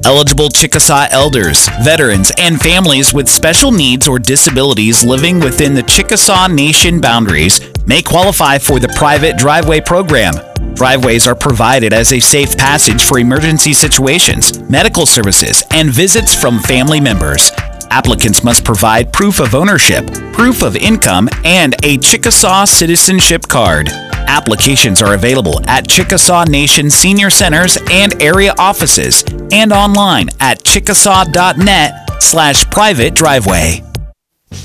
Eligible Chickasaw elders, veterans, and families with special needs or disabilities living within the Chickasaw Nation boundaries may qualify for the private driveway program. Driveways are provided as a safe passage for emergency situations, medical services, and visits from family members. Applicants must provide proof of ownership, proof of income, and a Chickasaw citizenship card. Applications are available at Chickasaw Nation Senior Centers and area offices and online at chickasaw.net/private driveway.